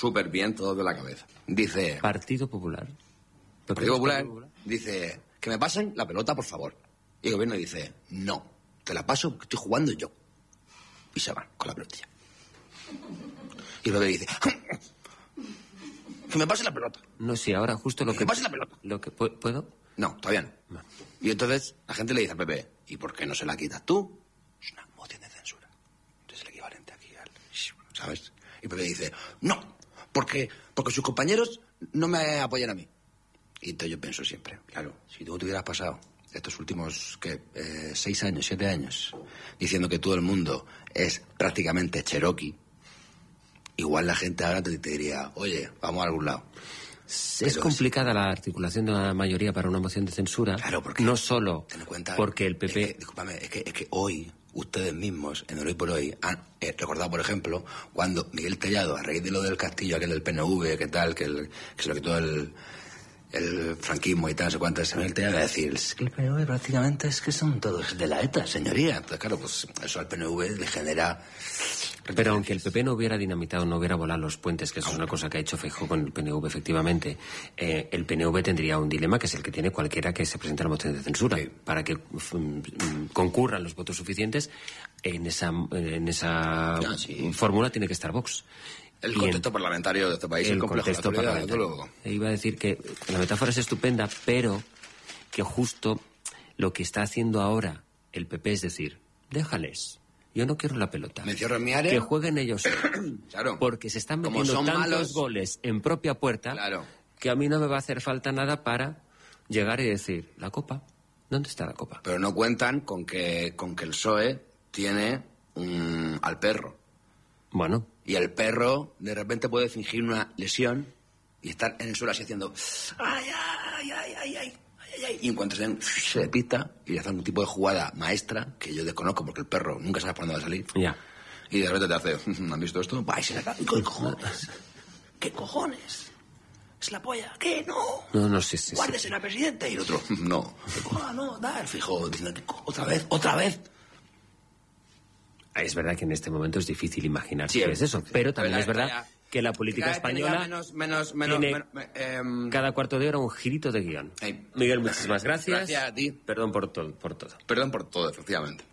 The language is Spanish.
súper bien todo de la cabeza. Dice... Partido Popular. Partido Popular dice, que me pasen la pelota, por favor. Y el gobierno dice, no, te la paso porque estoy jugando yo. Y se van con la pelotilla. Y el bebé dice, que me pase la pelota. No, sí, ahora justo lo que... me pase la pelota. ¿Puedo? No, todavía no. Y entonces la gente le dice al bebé, ¿y por qué no se la quitas tú? Es una moción de censura. Es el equivalente aquí al... ¿Sabes? Y el bebé dice, no, porque sus compañeros no me apoyan a mí. Y entonces yo pienso siempre, claro, si tú te hubieras pasado estos últimos, 6 años, 7 años, diciendo que todo el mundo es prácticamente cherokee, igual la gente ahora te diría, oye, vamos a algún lado. Es complicada la articulación de una mayoría para una moción de censura. Claro, porque... No solo porque el PP... Discúlpame, es que hoy, ustedes mismos, en Hoy por Hoy, han recordado, por ejemplo, cuando Miguel Tellado, a raíz de lo del castillo, aquel del PNV, que tal, que se lo quitó el franquismo y tal, no sé cuántas, Miguel Tellado, a decir, es que el PNV prácticamente es que son todos de la ETA, señoría. Entonces, claro, pues eso al PNV le genera... Pero aunque el PP no hubiera dinamitado, no hubiera volado los puentes, que eso es una cosa que ha hecho Feijóo con el PNV, efectivamente, el PNV tendría un dilema que es el que tiene cualquiera que se presente a la moción de censura. Sí. Para que concurran los votos suficientes, en esa fórmula tiene que estar Vox. El contexto parlamentario de este país es complejo. El contexto parlamentario. Iba a decir que la metáfora es estupenda, pero que justo lo que está haciendo ahora el PP es decir, déjales. Yo no quiero la pelota. Me cierro en mi área. Que jueguen ellos. Claro. Porque se están metiendo tantos goles en propia puerta, claro, que a mí no me va a hacer falta nada para llegar y decir, la copa, ¿dónde está la copa? Pero no cuentan con que el PSOE tiene al perro. Bueno. Y el perro de repente puede fingir una lesión y estar en el suelo así haciendo ay, ay, ay, ay, ay. Y en cuanto se despista y hace un tipo de jugada maestra que yo desconozco porque el perro nunca sabe por dónde va a salir. Ya. Y de repente te hace, ¿han visto esto? Va y se le cae. ¿Qué cojones? ¿Qué cojones? ¿Es la polla? ¿Qué? No. No, sí. Guárdese la presidenta. Y el otro, no. No, da el fijo diciendo, otra vez. Es verdad que en este momento es difícil imaginar qué es eso, pero también es verdad que la política española tiene cada cuarto de hora un girito de guión. Miguel, muchísimas gracias. Gracias a ti. Perdón por todo. Perdón por todo, efectivamente.